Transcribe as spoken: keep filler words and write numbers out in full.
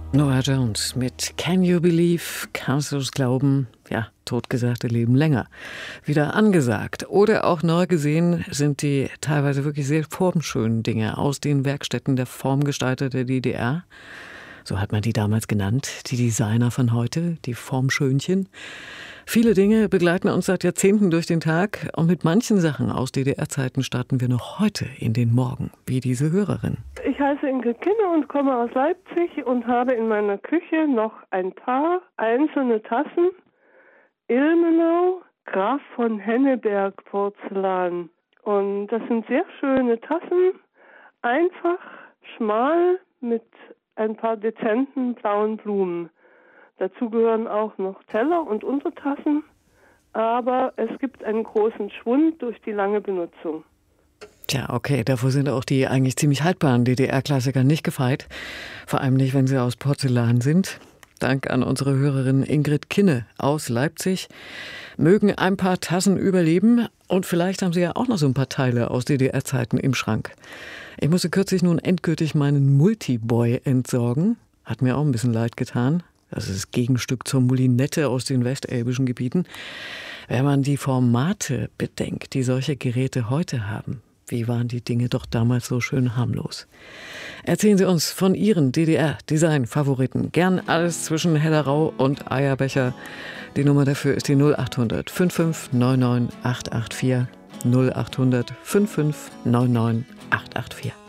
Norah Jones mit Can You Believe? Kannst du es glauben? Ja, totgesagte leben länger. Wieder angesagt oder auch neu gesehen sind die teilweise wirklich sehr formschönen Dinge aus den Werkstätten der Formgestalter der D D R. So hat man die damals genannt, die Designer von heute, die Formschönchen. Viele Dinge begleiten uns seit Jahrzehnten durch den Tag und mit manchen Sachen aus D D R-Zeiten starten wir noch heute in den Morgen, wie diese Hörerin. Ich heiße Ingrid Kinne und komme aus Leipzig und habe in meiner Küche noch ein paar einzelne Tassen. Ilmenau, Graf von Henneberg Porzellan. Und das sind sehr schöne Tassen, einfach, schmal, mit ein paar dezenten blauen Blumen. Dazu gehören auch noch Teller und Untertassen, aber es gibt einen großen Schwund durch die lange Benutzung. Tja, okay, davor sind auch die eigentlich ziemlich haltbaren D D R-Klassiker nicht gefeit. Vor allem nicht, wenn sie aus Porzellan sind. Dank an unsere Hörerin Ingrid Kinne aus Leipzig. Mögen ein paar Tassen überleben und vielleicht haben Sie ja auch noch so ein paar Teile aus D D R-Zeiten im Schrank. Ich musste kürzlich nun endgültig meinen Multiboy entsorgen. Hat mir auch ein bisschen leid getan. Das ist das Gegenstück zur Moulinette aus den westelbischen Gebieten. Wenn man die Formate bedenkt, die solche Geräte heute haben, wie waren die Dinge doch damals so schön harmlos. Erzählen Sie uns von Ihren D D R-Design-Favoriten. Gern alles zwischen Hellerau und Eierbecher. Die Nummer dafür ist die null acht hundert fünfundfünfzig neunundneunzig achthundertvier. null acht hundert fünfundfünfzig neunundneunzig achthundertvier.